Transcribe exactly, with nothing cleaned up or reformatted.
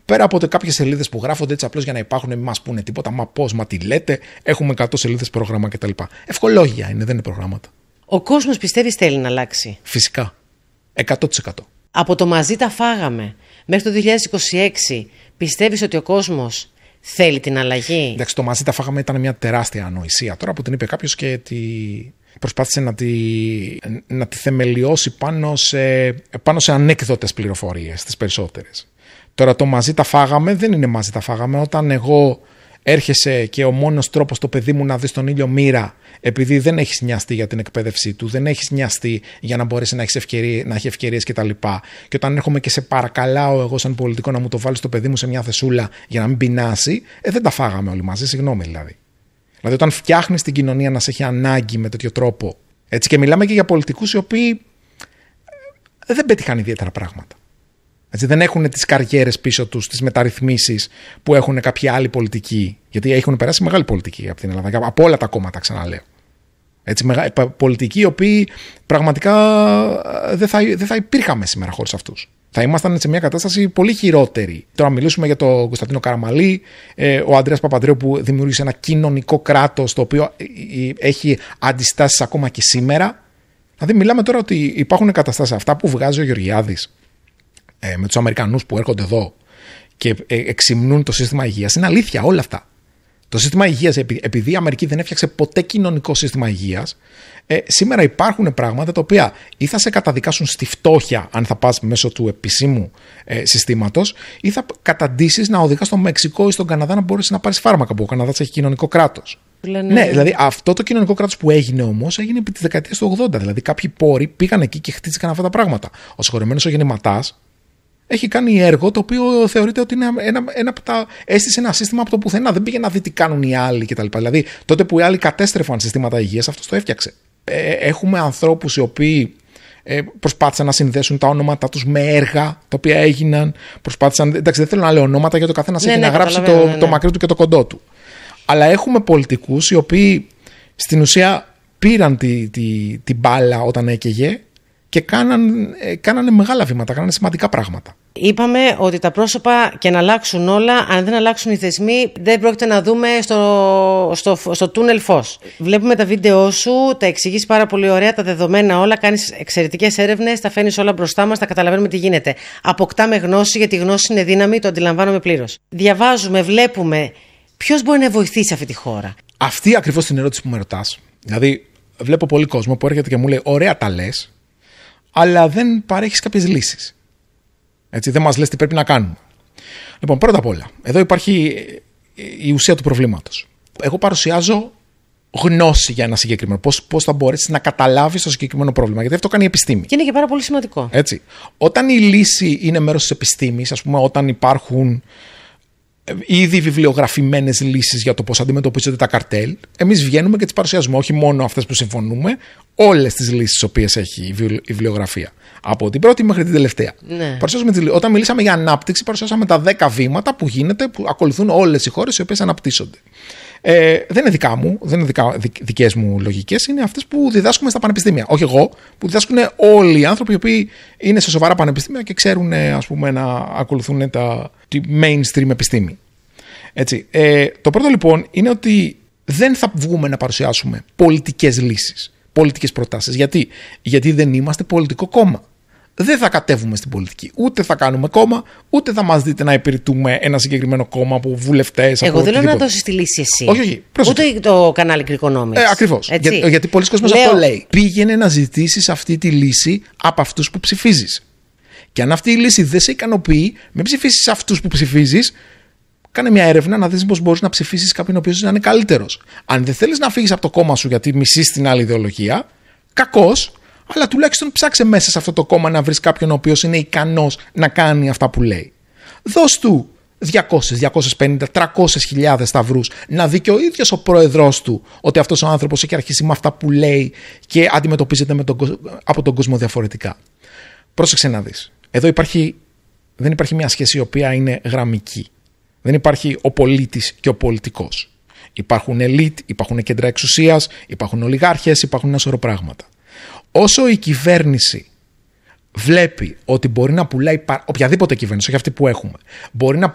Πέρα από κάποιες σελίδες που γράφονται έτσι απλώς για να υπάρχουν, μην μας πούνε τίποτα. Μα πώς, μα τι λέτε, έχουμε εκατό σελίδες πρόγραμμα κτλ. Ευχολόγια είναι, δεν είναι προγράμματα. Ο κόσμος πιστεύει θέλει να αλλάξει? Φυσικά. εκατό τοις εκατό. Από το μαζί τα φάγαμε μέχρι το δύο χιλιάδες είκοσι έξι, πιστεύεις ότι ο κόσμος θέλει την αλλαγή? Εντάξει, το μαζί τα φάγαμε ήταν μια τεράστια ανοησία. Τώρα που την είπε κάποιος και τη... προσπάθησε να τη, να τη θεμελιώσει πάνω σε, πάνω σε ανέκδοτες πληροφορίες, τις περισσότερες. Τώρα το μαζί τα φάγαμε δεν είναι μαζί τα φάγαμε όταν εγώ έρχεσαι και ο μόνος τρόπος το παιδί μου να δει τον ήλιο μοίρα, επειδή δεν έχεις νοιαστεί για την εκπαίδευσή του, δεν έχεις νοιαστεί για να μπορέσει να, ευκαιρίες, να έχει ευκαιρίες κτλ. Και όταν έρχομαι και σε παρακαλάω εγώ σαν πολιτικό να μου το βάλεις το παιδί μου σε μια θεσούλα για να μην πεινάσει, ε, δεν τα φάγαμε όλοι μαζί, συγγνώμη δηλαδή. Δηλαδή όταν φτιάχνεις την κοινωνία να σε έχει ανάγκη με τέτοιο τρόπο, έτσι, και μιλάμε και για πολιτικούς οι οποίοι δεν πέτυχαν ιδιαίτερα πράγματα. Έτσι, δεν έχουν τις καριέρες πίσω τους, τις μεταρρυθμίσεις που έχουν κάποιοι άλλοι πολιτικοί. Γιατί έχουν περάσει μεγάλη πολιτική από την Ελλάδα, από όλα τα κόμματα, ξαναλέω. Έτσι, μεγα, πολιτικοί οι οποίοι πραγματικά δεν θα, δεν θα υπήρχαμε σήμερα χωρίς αυτούς. Θα ήμασταν σε μια κατάσταση πολύ χειρότερη. Τώρα μιλήσουμε για τον Κωνσταντίνο Καραμαλή, ε, ο Ανδρέας Παπανδρέου που δημιούργησε ένα κοινωνικό κράτος το οποίο έχει αντιστάσεις ακόμα και σήμερα. Δηλαδή μιλάμε τώρα ότι υπάρχουν καταστάσεις αυτά που βγάζει ο Γεωργιάδης ε, με τους Αμερικανούς που έρχονται εδώ και ε, εξυμνούν το σύστημα υγείας. Είναι αλήθεια όλα αυτά. Το σύστημα υγείας, επειδή η Αμερική δεν έφτιαξε ποτέ κοινωνικό σύστημα υγείας, ε, σήμερα υπάρχουν πράγματα τα οποία ή θα σε καταδικάσουν στη φτώχεια, αν θα πας μέσω του επισήμου ε, συστήματος, ή θα καταντήσεις να οδηγάς στο Μεξικό ή στον Καναδά να μπορείς να πάρεις φάρμακα, που ο Καναδάς έχει κοινωνικό κράτος. Λένε... Ναι, δηλαδή αυτό το κοινωνικό κράτος που έγινε όμως έγινε επί της δεκαετίας του ογδόντα. Δηλαδή κάποιοι πόροι πήγαν εκεί και χτίστηκαν αυτά τα πράγματα. Ο συγχωρεμένος ο γεννηματάς έχει κάνει έργο το οποίο θεωρείται ότι είναι ένα, ένα από τα. Έστησε ένα σύστημα από το πουθενά. Δεν πήγε να δει τι κάνουν οι άλλοι κτλ. Δηλαδή, τότε που οι άλλοι κατέστρεφαν συστήματα υγείας, αυτό το έφτιαξε. Ε, έχουμε ανθρώπους οι οποίοι ε, προσπάθησαν να συνδέσουν τα ονόματά τους με έργα τα οποία έγιναν. Προσπάθησαν. Εντάξει, δεν θέλω να λέω ονόματα γιατί ο καθένας ναι, έχει ναι, να γράψει το, ναι, ναι. το μακρύ του και το κοντό του. Αλλά έχουμε πολιτικούς οι οποίοι στην ουσία πήραν τη, τη, την μπάλα όταν έκαιγε και κάναν, κάνανε μεγάλα βήματα, κάνανε σημαντικά πράγματα. Είπαμε ότι τα πρόσωπα και να αλλάξουν όλα, αν δεν αλλάξουν οι θεσμοί, δεν πρόκειται να δούμε στο, στο, στο τούνελ φως. Βλέπουμε τα βίντεο σου, τα εξηγείς πάρα πολύ ωραία, τα δεδομένα όλα, κάνεις εξαιρετικές έρευνες, τα φέρνεις όλα μπροστά μας, τα καταλαβαίνουμε τι γίνεται. Αποκτάμε γνώση, γιατί η γνώση είναι δύναμη, το αντιλαμβάνομαι πλήρως. Διαβάζουμε, βλέπουμε. Ποιος μπορεί να βοηθήσει αυτή τη χώρα? Αυτή ακριβώς την ερώτηση που με ρωτάς. Δηλαδή, βλέπω πολύ κόσμο που έρχεται και μου λέει: ωραία, τα λες, αλλά δεν παρέχεις κάποιες λύσεις. Έτσι, δεν μας λες τι πρέπει να κάνουμε. Λοιπόν, πρώτα απ' όλα, εδώ υπάρχει η ουσία του προβλήματος. Εγώ παρουσιάζω γνώση για ένα συγκεκριμένο. Πώς, πώς θα μπορέσεις να καταλάβεις το συγκεκριμένο πρόβλημα. Γιατί αυτό κάνει η επιστήμη. Και είναι και πάρα πολύ σημαντικό. Έτσι. Όταν η λύση είναι μέρος της επιστήμης, ας πούμε, όταν υπάρχουν ήδη βιβλιογραφημένες λύσεις για το πώς αντιμετωπίζονται τα καρτέλ, εμείς βγαίνουμε και τις παρουσιάζουμε. Όχι μόνο αυτές που συμφωνούμε, όλες τις λύσεις τις οποίες έχει η βιβλιογραφία. Από την πρώτη μέχρι την τελευταία. Ναι. Τις... Όταν μιλήσαμε για ανάπτυξη, παρουσιάσαμε τα δέκα βήματα που γίνεται, που ακολουθούν όλες οι χώρες οι οποίες αναπτύσσονται. Ε, δεν είναι δικά μου, δεν είναι δικα, δικές μου λογικές, είναι αυτές που διδάσκουμε στα πανεπιστήμια. Όχι εγώ, που διδάσκουν όλοι οι άνθρωποι οι οποίοι είναι σε σοβαρά πανεπιστήμια και ξέρουν, ας πούμε, να ακολουθούν τα, τη mainstream επιστήμη. Έτσι. Ε, το πρώτο λοιπόν είναι ότι δεν θα βγούμε να παρουσιάσουμε πολιτικές λύσεις, πολιτικές προτάσεις. Γιατί? Γιατί δεν είμαστε πολιτικό κόμμα. Δεν θα κατέβουμε στην πολιτική. Ούτε θα κάνουμε κόμμα, ούτε θα μας δείτε να υπηρετούμε ένα συγκεκριμένο κόμμα από βουλευτές. Εγώ δεν λέω να δώσεις τη λύση εσύ. Όχι, όχι. Ούτε το κανάλι Κρικονόμης. Ε, ακριβώς. Για, γιατί πολλοί κόσμος λέω... αυτό λέει. Πήγαινε να ζητήσεις αυτή τη λύση από αυτούς που ψηφίζεις. Και αν αυτή η λύση δεν σε ικανοποιεί, μην ψηφίσεις αυτούς που ψηφίζεις. Κάνε μια έρευνα να δεις πώς μπορείς να ψηφίσεις κάποιον ο οποίος να είναι καλύτερος. Αν δεν θέλεις να φύγεις από το κόμμα σου γιατί μισείς την άλλη ιδεολογία, κακώς. Αλλά τουλάχιστον ψάξε μέσα σε αυτό το κόμμα να βρεις κάποιον ο οποίος είναι ικανός να κάνει αυτά που λέει. Δώσ' του διακόσιες, διακόσιες πενήντα, τριακόσιες χιλιάδες σταυρούς να δει και ο ίδιος ο πρόεδρος του ότι αυτός ο άνθρωπος έχει αρχίσει με αυτά που λέει και αντιμετωπίζεται με τον, από τον κόσμο διαφορετικά. Πρόσεξε να δεις. Εδώ υπάρχει, δεν υπάρχει μια σχέση η οποία είναι γραμμική. Δεν υπάρχει ο πολίτης και ο πολιτικός. Υπάρχουν ελίτ, υπάρχουν κέντρα εξουσίας, υπάρχουν ολιγάρχες, υπάρχουν ένα σωρό πράγματα. Όσο η κυβέρνηση βλέπει ότι μπορεί να πουλάει, οποιαδήποτε κυβέρνηση, όχι αυτή που έχουμε, μπορεί να